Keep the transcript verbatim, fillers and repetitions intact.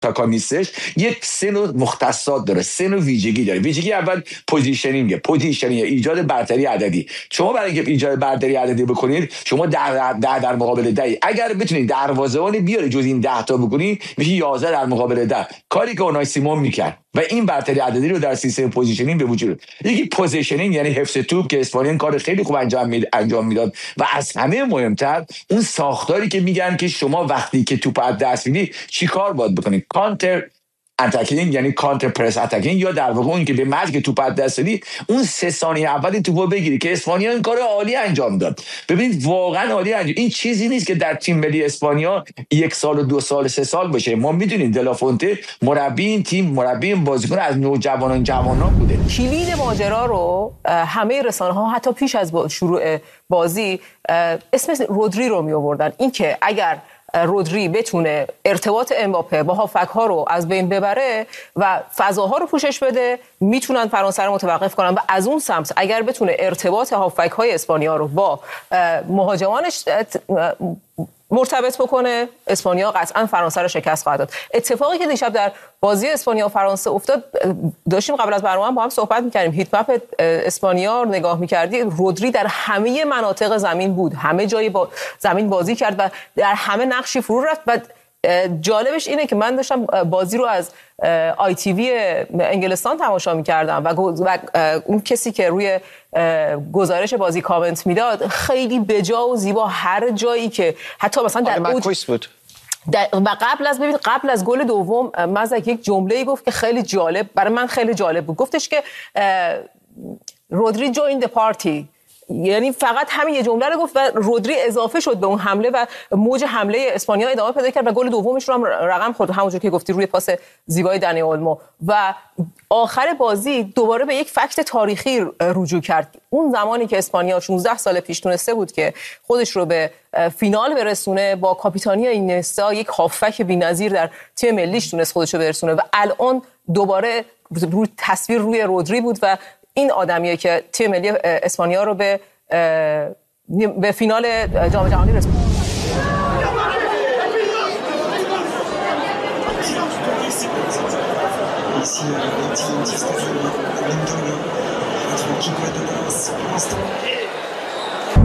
تاکا نیستش، یک سه نوع مختصات داره، سه نوع ویژگی داره. ویژگی اول پوزیشنینگ، پوزیشنینگ ایجاد برتری عددی. شما برای اینکه ایجاد برتری عددی بکنید، شما ده در, در مقابل ده، اگر بتونید دروازه‌بان بیاری جز این ده تا بکنی، میشه یازده در مقابل ده، کاری که اونای سیمون میکرد و این برتری عددی رو در سیستم پوزیشنینگ به وجود. یکی پوزیشنینگ یعنی حفظ توپ که اسپانیا کار خیلی خوب انجام می انجام میداد و از همه مهمتر اون ساختاری که میگن که شما وقتی که توپ از دست میدی چیکار باید بکنید. کانتر اتاکینگ یعنی کانتر پرس اتاکینگ، یا در واقع اون که به محض که توپ از دست بدی اون سه ثانیه اول توپو بگیری که اسپانیا این کار عالی انجام داد. ببینید واقعا عالی انجام. این چیزی نیست که در تیم ملی اسپانیا یک سال و دو سال سه سال باشه. ما میدونیم دلافونته مربی این تیم، مربی این بازیکن از نوجوانان جوانان بوده. کلید ماجرا رو همه رسانه ها حتی پیش از شروع بازی اسم رودری رو می آوردن. این که اگر رودری بتونه ارتباط امباپه با هافک ها رو از بین ببره و فضاها رو پوشش بده، میتونن فرانسه رو متوقف کنن و از اون سمت اگر بتونه ارتباط هافک های اسپانیا رو با مهاجمانش مرتبط بکنه، اسپانیا قطعا فرانسه رو شکست خواهد داد. اتفاقی که دیشب در بازی اسپانیا و فرانسه افتاد، داشتیم قبل از برنامه با هم صحبت می‌کردیم، هیت مپ اسپانیا رو نگاه می‌کردی، رودری در همه مناطق زمین بود، همه جای با زمین بازی کرد و در همه نقشی فرو رفت. و جالبش اینه که من داشتم بازی رو از آی تی وی انگلستان تماشا می‌کردم و اون کسی که روی گزارش بازی کامنت میداد خیلی بجا و زیبا هر جایی که حتی مثلا در اوج بود در و قبل از ببین قبل از گل دوم مزک یک جمله‌ای گفت که خیلی جالب، برای من خیلی جالب بود. گفتش که رودری جوین د پارتی، یعنی فقط همین یه جمله رو گفت و رودری اضافه شد به اون حمله و موج حمله اسپانیا ادامه پیدا کرد و گل دومش رو هم رقم خورد، همونجور که گفتی روی پاس زیبای دنی اولمو. و آخر بازی دوباره به یک فکت تاریخی رجوع کرد. اون زمانی که اسپانیا شانزده سال پیش تونسته بود که خودش رو به فینال برسونه با کاپیتانی اینستا، یک هافک بی‌نظیر در تیم ملیش تونست خودش رو برسونه و الان دوباره روی تصویر روی رودری بود و این آدمیه که تیم ملی اسپانیا رو به به فینال جام جهانی رسوند. Ici,